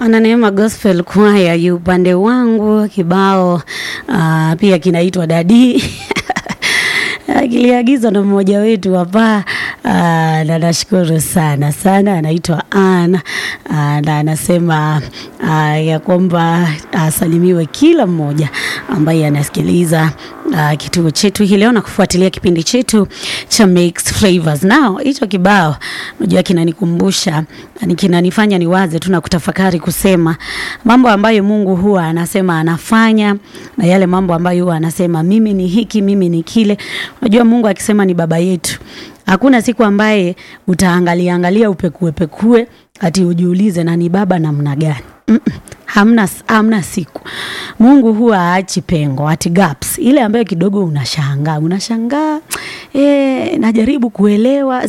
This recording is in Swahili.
Neema Gospel Choir yu upande wangu, kibao pia kinaitwa Dadi. Kiliagizwa na mmoja wetu hapa, na nashukuru sana anaitwa Anna, na anasema ya kwamba salimiwe kila mmoja ambaye anasikiliza kituo chetu hii leo na kufuatilia kipindi chetu cha Mixed Flavors. Now hicho kibao unajua kinanikumbusha, kinanifanya niwaze tu na kutafakari kusema mambo ambayo Mungu huwa anasema anafanya, na yale mambo ambayo huwa anasema mimi ni hiki, mimi ni kile. Unajua Mungu akisema ni baba yetu, hakuna siku ambaye utaangalia upekue ati ujiulize na ni baba namna gani. Hamna siku. Mungu huwa haachi pengo, ati gaps. Ile ambayo kidogo unashangaa, najaribu kuelewa,